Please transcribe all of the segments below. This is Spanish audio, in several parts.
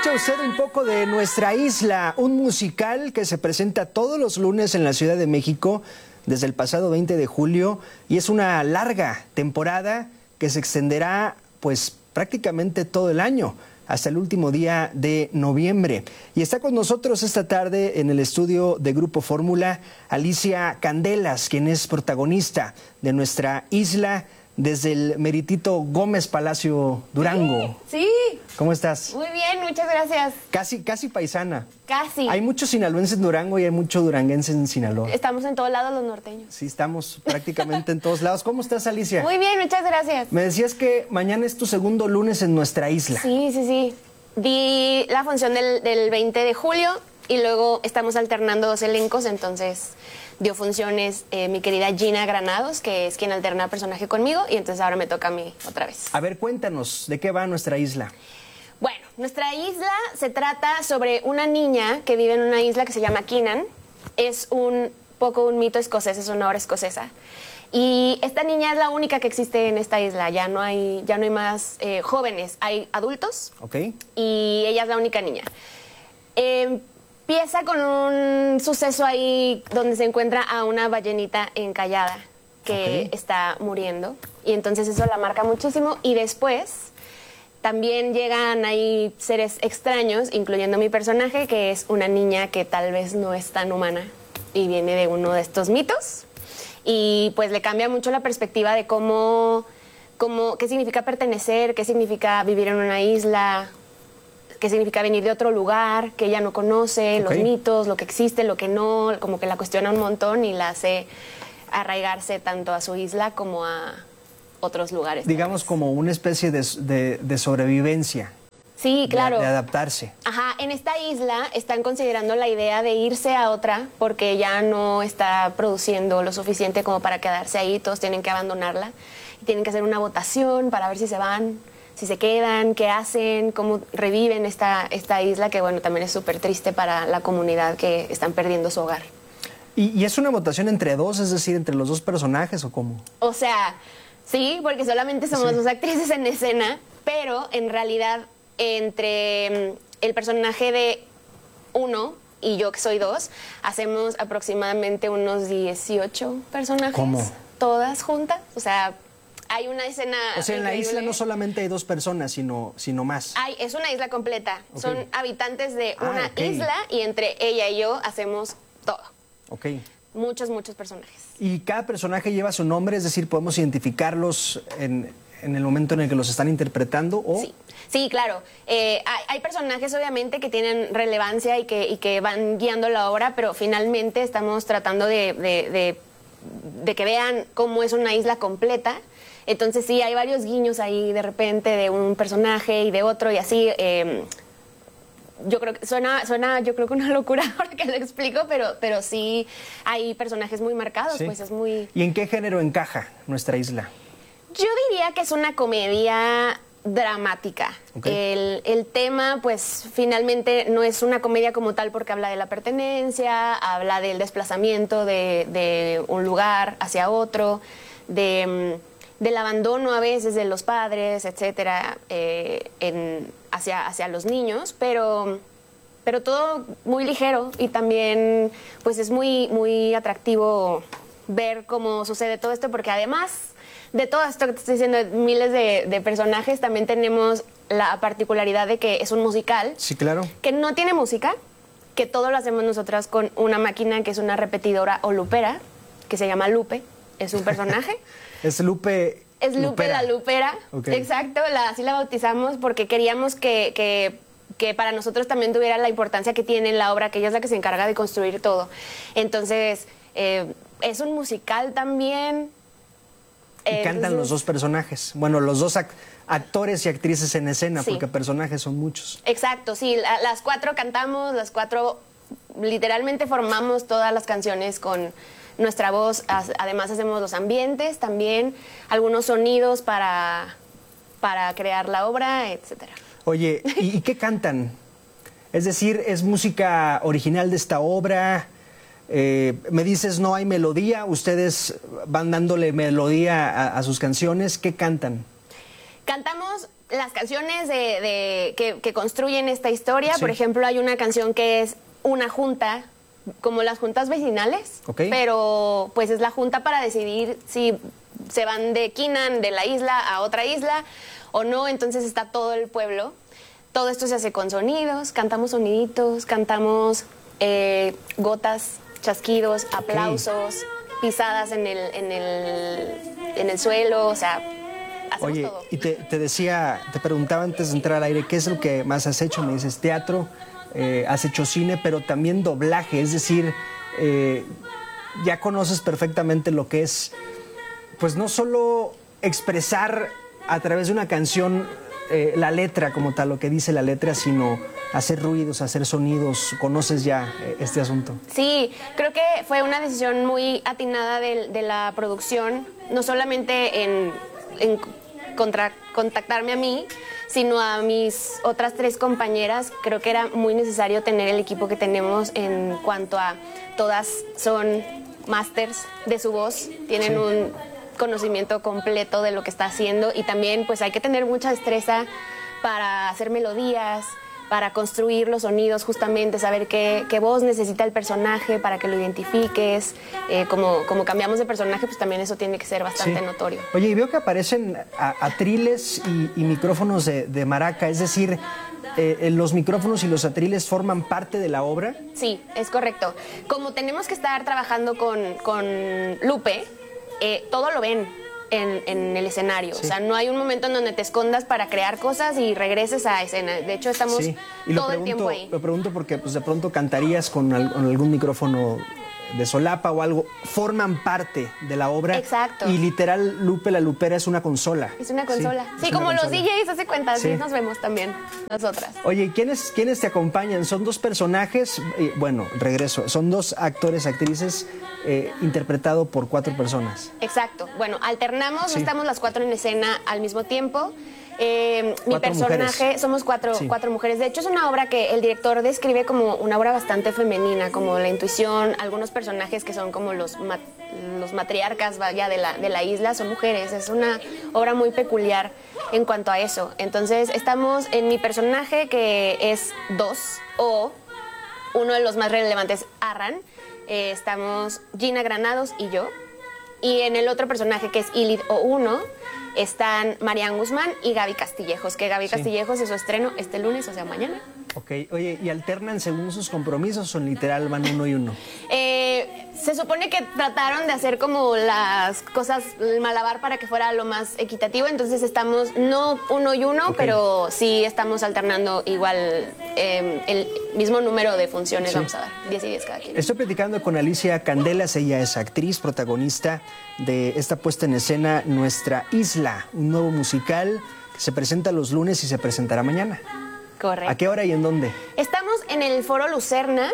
escucha usted un poco de Nuestra Isla, un musical que se presenta todos los lunes en la Ciudad de México desde el pasado 20 de julio y es una larga temporada que se extenderá pues prácticamente todo el año hasta el último día de noviembre. Y está con nosotros esta tarde en el estudio de Grupo Fórmula Alicia Candelas, quien es protagonista de Nuestra Isla desde el meritito Gómez Palacio, Durango. Sí. ¿Cómo estás? Muy bien, muchas gracias. Casi paisana. Casi. Hay muchos sinaloenses en Durango y hay mucho duranguense en Sinaloa. Estamos en todos lados los norteños. Sí, estamos prácticamente en todos lados. ¿Cómo estás, Alicia? Muy bien, muchas gracias. Me decías que mañana es tu segundo lunes en Nuestra Isla. Sí. Di la función del 20 de julio y luego estamos alternando dos elencos, entonces dio funciones mi querida Gina Granados, que es quien alterna personaje conmigo, y entonces ahora me toca a mí otra vez. A ver, cuéntanos, ¿de qué va Nuestra Isla? Bueno, Nuestra Isla se trata sobre una niña que vive en una isla que se llama Keenan. Es un poco un mito escocés, es una obra escocesa. Y esta niña es la única que existe en esta isla, ya no hay más jóvenes, hay adultos. Ok. Y ella es la única niña. Empieza con un suceso ahí donde se encuentra a una ballenita encallada que está muriendo. Y entonces eso la marca muchísimo. Y después también llegan ahí seres extraños, incluyendo mi personaje, que es una niña que tal vez no es tan humana y viene de uno de estos mitos. Y pues le cambia mucho la perspectiva de qué significa pertenecer, qué significa vivir en una isla, qué significa venir de otro lugar que ella no conoce, los mitos, lo que existe, lo que no, como que la cuestiona un montón y la hace arraigarse tanto a su isla como a otros lugares. Digamos como una especie de sobrevivencia. Sí, claro. De adaptarse. Ajá, en esta isla están considerando la idea de irse a otra porque ya no está produciendo lo suficiente como para quedarse ahí, todos tienen que abandonarla y tienen que hacer una votación para ver si se van, si se quedan, qué hacen, cómo reviven esta isla, que bueno, también es súper triste para la comunidad que están perdiendo su hogar. ¿Y es una votación entre dos, es decir, entre los dos personajes o cómo? O sea, sí, porque solamente somos dos actrices en escena, pero en realidad entre el personaje de uno y yo, que soy dos, hacemos aproximadamente unos 18 personajes. ¿Cómo? Todas juntas, o sea, hay una escena. O sea, en la increíble. isla no solamente hay dos personas, sino más. Es una isla completa. Son habitantes de una ok. isla y entre ella y yo hacemos todo. Ok. Muchos personajes. ¿Y cada personaje lleva su nombre? Es decir, ¿podemos identificarlos en el momento en el que los están interpretando? ¿O? Sí, claro. Hay personajes obviamente que tienen relevancia y que van guiando la obra, pero finalmente estamos tratando de que vean cómo es una isla completa. Entonces sí, hay varios guiños ahí de repente de un personaje y de otro y así. Yo creo que suena yo creo que una locura ahora que lo explico, pero sí hay personajes muy marcados, Sí. pues es muy... ¿Y en qué género encaja Nuestra Isla? Yo diría que es una comedia dramática. El tema, pues, finalmente no es una comedia como tal porque habla de la pertenencia, habla del desplazamiento de un lugar hacia otro, del abandono a veces de los padres, etcétera, hacia los niños, pero todo muy ligero y también, pues, es muy atractivo ver cómo sucede todo esto porque además de todo esto que te estoy diciendo, miles de personajes, también tenemos la particularidad de que es un musical. Sí, claro. Que no tiene música, que todo lo hacemos nosotras con una máquina que es una repetidora o lupera, que se llama Lupe, es un personaje. Es Lupe. Es Lupe la Lupera, exacto, así la bautizamos porque queríamos que para nosotros también tuviera la importancia que tiene en la obra, que ella es la que se encarga de construir todo. Entonces, es un musical también. Y cantan los dos personajes. Bueno, los dos actores y actrices en escena, Sí. porque personajes son muchos. Exacto, sí, las cuatro cantamos, las cuatro literalmente formamos todas las canciones con nuestra voz. Además hacemos los ambientes también, algunos sonidos para crear la obra, etcétera. Oye, ¿y qué cantan? Es decir, ¿es música original de esta obra? Me dices no hay melodía, ustedes van dándole melodía a sus canciones, ¿qué cantan? Cantamos las canciones que construyen esta historia. Sí. Por ejemplo, hay una canción que es una junta, como las juntas vecinales, pero pues es la junta para decidir si se van de Quinan, de la isla a otra isla o no. Entonces está todo el pueblo. Todo esto se hace con sonidos, cantamos soniditos, cantamos gotas, chasquidos, aplausos, pisadas en el suelo, o sea, hacemos Oye, todo. y te preguntaba antes de entrar al aire, ¿qué es lo que más has hecho? Me dices teatro, has hecho cine, pero también doblaje, es decir, ya conoces perfectamente lo que es, pues no solo expresar a través de una canción la letra como tal, lo que dice la letra, sino hacer ruidos, hacer sonidos. ¿Conoces ya este asunto? Sí, creo que fue una decisión muy atinada de la producción, no solamente en contactarme a mí, sino a mis otras 3 compañeras. Creo que era muy necesario tener el equipo que tenemos en cuanto a todas son másters de su voz, tienen un conocimiento completo de lo que está haciendo y también pues hay que tener mucha destreza para hacer melodías, para construir los sonidos, justamente saber qué voz necesita el personaje para que lo identifiques. Como cambiamos de personaje, pues también eso tiene que ser bastante notorio. Oye, y veo que aparecen atriles y micrófonos de maraca, es decir, ¿los micrófonos y los atriles forman parte de la obra? Sí, es correcto. Como tenemos que estar trabajando con Lupe, todo lo ven en el escenario. O sea, no hay un momento en donde te escondas para crear cosas y regreses a escena. De hecho, estamos todo el tiempo ahí. Lo pregunto porque pues, de pronto cantarías con algún micrófono de solapa o algo, forman parte de la obra. Exacto. Y literal, Lupe la Lupera es una consola. Es una consola. Sí, es como una los consola. DJs, hace cuenta, sí nos vemos también, nosotras. Oye, ¿y quiénes te acompañan? Son 2 personajes, bueno, regreso, son 2 actores, actrices, interpretado por 4 personas. Exacto. Bueno, alternamos, no estamos las 4 en escena al mismo tiempo. Mi 4 personaje, mujeres. Somos 4 mujeres. De hecho, es una obra que el director describe como una obra bastante femenina, como la intuición. Algunos personajes que son como los matriarcas, vaya, de la isla son mujeres. Es una obra muy peculiar en cuanto a eso. Entonces, estamos en mi personaje, que es 2, o uno de los más relevantes, Arran. Estamos Gina Granados y yo. Y en el otro personaje, que es Ilid o 1, están Marian Guzmán y Gaby Castillejos, que Gaby Castillejos es su estreno este lunes, o sea, mañana. Ok, oye, ¿y alternan según sus compromisos o literal van 1 y 1? Se supone que trataron de hacer como las cosas, el malabar para que fuera lo más equitativo, entonces estamos no 1 y 1, pero sí estamos alternando igual el mismo número de funciones, vamos a dar, 10 y 10 cada quien. Estoy platicando con Alicia Candelas, ella es actriz, protagonista de esta puesta en escena Nuestra Isla, un nuevo musical que se presenta los lunes y se presentará mañana. Correcto. ¿A qué hora y en dónde? Estamos en el Foro Lucerna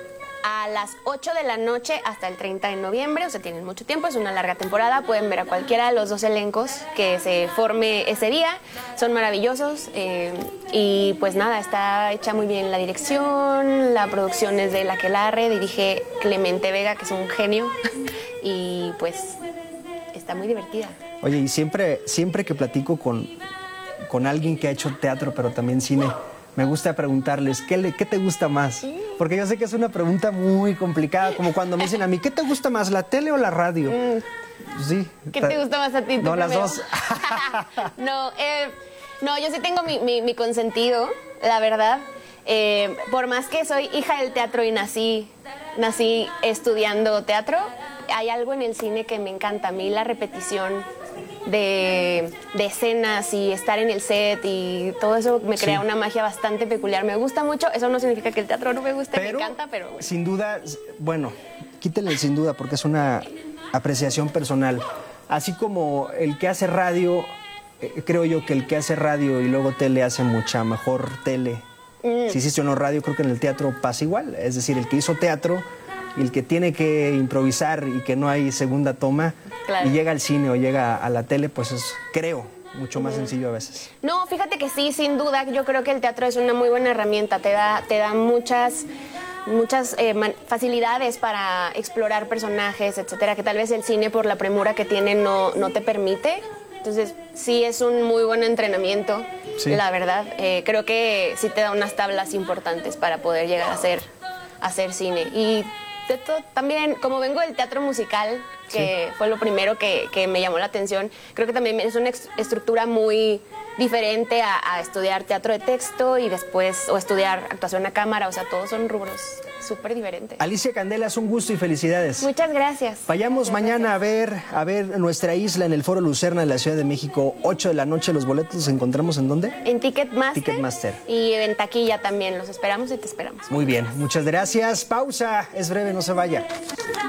a las 8 de la noche hasta el 30 de noviembre, o sea, tienen mucho tiempo, es una larga temporada, pueden ver a cualquiera de los 2 elencos que se forme ese día, son maravillosos y pues nada, está hecha muy bien la dirección, la producción es de Laquelarre, dirige Clemente Vega, que es un genio, y pues está muy divertida. Oye, y siempre que platico con alguien que ha hecho teatro, pero también cine, me gusta preguntarles, ¿qué te gusta más? Porque yo sé que es una pregunta muy complicada, como cuando me dicen a mí, ¿qué te gusta más, la tele o la radio? Sí. ¿Qué te gusta más a ti? No, las dos. No, yo sí tengo mi consentido, la verdad. Por más que soy hija del teatro y nací estudiando teatro, hay algo en el cine que me encanta a mí, la repetición de escenas y estar en el set y todo eso me crea una magia bastante peculiar. Me gusta mucho, eso no significa que el teatro no me guste, me encanta, pero bueno. Sin duda, bueno, quítenle el sin duda porque es una apreciación personal. Así como el que hace radio, creo yo que el que hace radio y luego tele hace mucha mejor tele. Si hiciste o no radio, creo que en el teatro pasa igual. Es decir, el que hizo teatro y el que tiene que improvisar y que no hay segunda toma y llega al cine o llega a la tele, pues es, creo, mucho más sencillo a veces. No, fíjate que sí, sin duda, yo creo que el teatro es una muy buena herramienta, te da muchas facilidades para explorar personajes, etcétera, que tal vez el cine por la premura que tiene no te permite. Entonces, sí es un muy buen entrenamiento, Sí. la verdad. Creo que sí te da unas tablas importantes para poder llegar a hacer cine. Y también, como vengo del teatro musical, que fue lo primero que me llamó la atención, creo que también es una estructura muy diferente a estudiar teatro de texto y después, o estudiar actuación a cámara. O sea, todos son rubros súper diferentes. Alicia Candela, es un gusto y felicidades. Muchas gracias. Vayamos Gracias, mañana gracias. a ver Nuestra Isla en el Foro Lucerna en la Ciudad de México, 8 de la noche. ¿Los boletos los encontramos en dónde? En Ticketmaster. Ticketmaster. Y en taquilla también. Los esperamos y te esperamos. Muy bien, muchas gracias. Pausa, es breve, no se vaya.